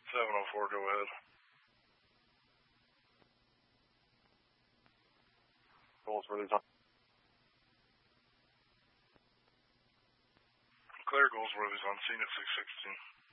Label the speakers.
Speaker 1: 704, go ahead.
Speaker 2: Goldsworthy's on.
Speaker 1: Clear, Goldsworthy's on scene at 616.